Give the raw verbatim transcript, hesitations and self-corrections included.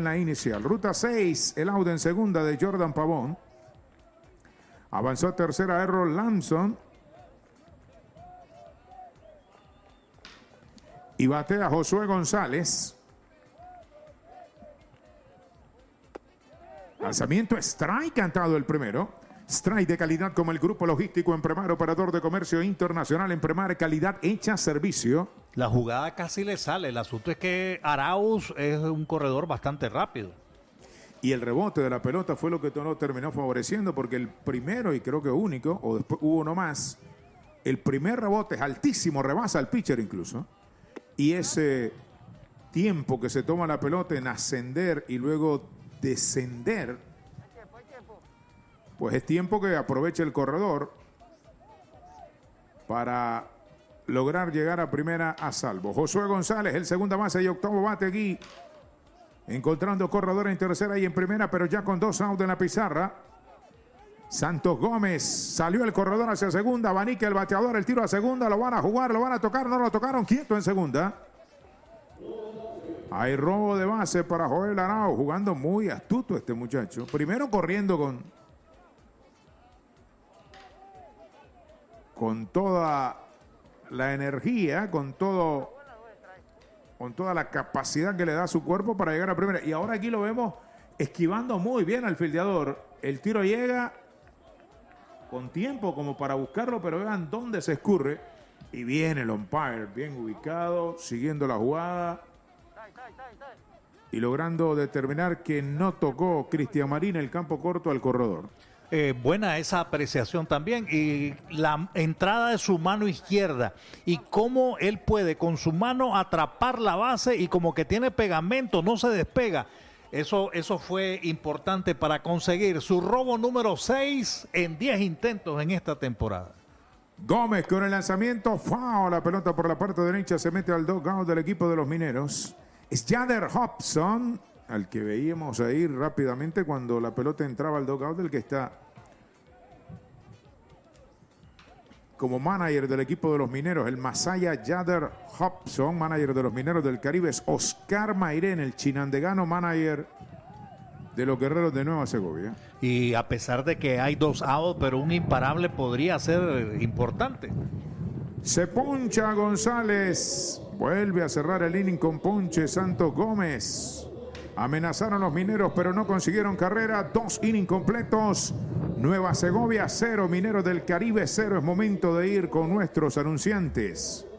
en la inicial. Ruta seis, el out en segunda de Jordan Pavón. Avanzó a tercera Errol Lamson. Y batea Josué González. Lanzamiento strike, cantado el primero. Strike de calidad como el grupo logístico Empremar, operador de comercio internacional. Empremar, calidad hecha servicio. La jugada casi le sale. El asunto es que Arauz es un corredor bastante rápido. Y el rebote de la pelota fue lo que no terminó favoreciendo, porque el primero, y creo que único, o después hubo uno más, el primer rebote es altísimo, rebasa al pitcher incluso. Y ese tiempo que se toma la pelota en ascender y luego descender, pues es tiempo que aprovecha el corredor para lograr llegar a primera a salvo. Josué González, el segunda base y octavo bate aquí, encontrando corredor en tercera y en primera, pero ya con dos outs en la pizarra. Santos Gómez, salió el corredor hacia segunda, abanica el bateador, el tiro a segunda, lo van a jugar, lo van a tocar, no lo tocaron, quieto en segunda. Hay robo de base para Joel Arauz, jugando muy astuto este muchacho. Primero corriendo con, con toda la energía, con todo, con toda la capacidad que le da su cuerpo para llegar a primera. Y ahora aquí lo vemos esquivando muy bien al fildeador. El tiro llega con tiempo como para buscarlo, pero vean dónde se escurre. Y viene el umpire, bien ubicado, siguiendo la jugada. Y logrando determinar que no tocó Cristian Marín el campo corto al corredor. Eh, buena esa apreciación también. Y la entrada de su mano izquierda. Y cómo él puede con su mano atrapar la base y como que tiene pegamento, no se despega. Eso, eso fue importante para conseguir su robo número seis en diez intentos en esta temporada. Gómez con el lanzamiento, foul, la pelota por la parte derecha se mete al dugout del equipo de los Mineros. Es Jader Hobson, al que veíamos ahí rápidamente cuando la pelota entraba al dugout, del que está como manager del equipo de los Mineros, el Masaya Jader Hobson, manager de los Mineros del Caribe. Es Oscar Mairén, el chinandegano, manager de los Guerreros de Nueva Segovia. Y a pesar de que hay dos outs, pero un imparable podría ser importante. Se poncha González, vuelve a cerrar el inning con ponche Santos Gómez. Amenazaron los Mineros, pero no consiguieron carrera. Dos innings completos. Nueva Segovia cero, Mineros del Caribe cero. Es momento de ir con nuestros anunciantes.